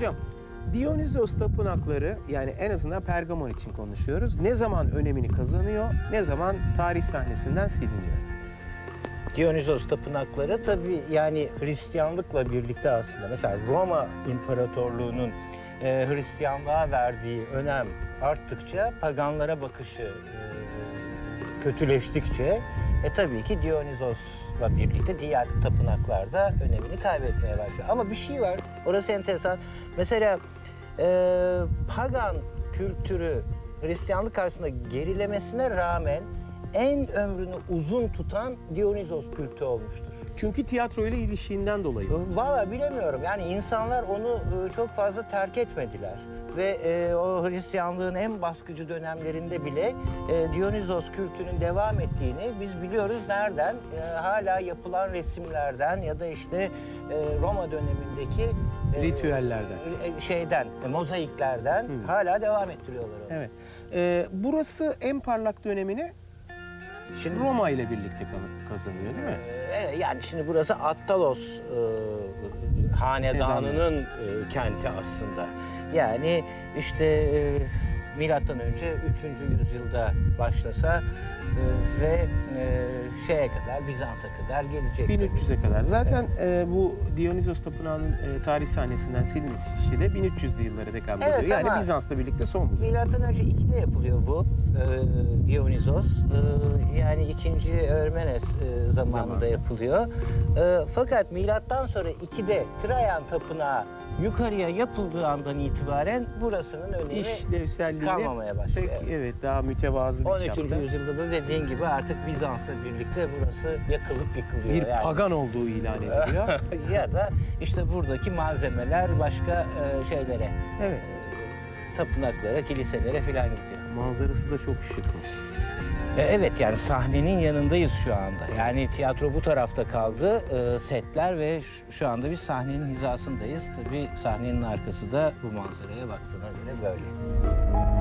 Hocam, Dionysos tapınakları, yani en azından Pergamon için konuşuyoruz, ne zaman önemini kazanıyor, ne zaman tarih sahnesinden siliniyor? Dionysos tapınakları tabii yani Hristiyanlıkla birlikte aslında mesela Roma İmparatorluğu'nun Hristiyanlığa verdiği önem arttıkça, paganlara bakışı kötüleştikçe tabii ki Dionysos'la birlikte diğer tapınaklar da önemini kaybetmeye başlıyor. Ama bir şey var, orası enteresan. Mesela pagan kültürü Hristiyanlık karşısında gerilemesine rağmen en ömrünü uzun tutan Dionysos kültü olmuştur. Çünkü tiyatro ile ilişiğinden dolayı. Vallahi bilemiyorum. Yani insanlar onu çok fazla terk etmediler. Ve o Hristiyanlığın en baskıcı dönemlerinde bile Dionysos kültünün devam ettiğini biz biliyoruz. Nereden? Hala yapılan resimlerden ya da işte Roma dönemindeki ritüellerden, mozaiklerden hala devam ettiriyorlar onu. Evet. Burası en parlak dönemini şimdi Roma ile birlikte kazanıyor, değil mi? Yani şimdi burası Attalos hanedanının kenti aslında. Yani işte milattan önce 3. yüzyılda başlasa ve şeye kadar, Bizans'a kadar gelecek. 1300'e kadar. Zaten bu Dionysos Tapınağı'nın tarih sahnesinden silinişi de 1300'lü yıllara tekabül ediyor. Yani Bizans'la birlikte son buluyor. Milattan önce 2'de yapılıyor bu Dionysos. Yani 2. Örmenes zamanında yapılıyor. Fakat milattan sonra 2'de Trajan Tapınağı yukarıya yapıldığı andan itibaren burasının önemi kalmamaya başlıyor. Evet, daha mütevazı bir 13. çapta. yüzyılda da dediğin gibi artık Bizans'la birlikte burası yakılıp yıkılıyor. Bir pagan olduğu ilan ediliyor. Ya da işte buradaki malzemeler başka şeylere, tapınaklara, kiliselere filan gidiyor. Manzarası da çok şıkmış. Evet, yani sahnenin yanındayız şu anda. Yani tiyatro bu tarafta kaldı, setler ve şu anda biz sahnenin hizasındayız. Tabii sahnenin arkası da bu manzaraya baktığına göre böyle.